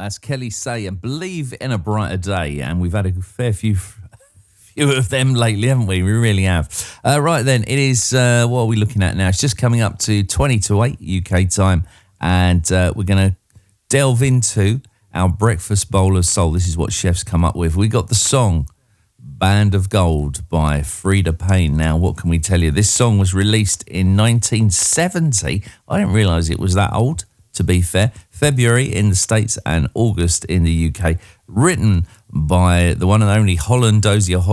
That's Kelly Say and Believe in a Brighter Day. And we've had a fair few of them lately, haven't we? We really have. Right then, it is, what are we looking at now? It's just coming up to 20 to 8 UK time. And we're going to delve into our breakfast bowl of soul. This is what chefs come up with. We got the song Band of Gold by Freda Payne. Now, what can we tell you? This song was released in 1970. I didn't realise it was that old, to be fair. February in the States and August in the UK. Written by the one and only Holland Dozier Holland.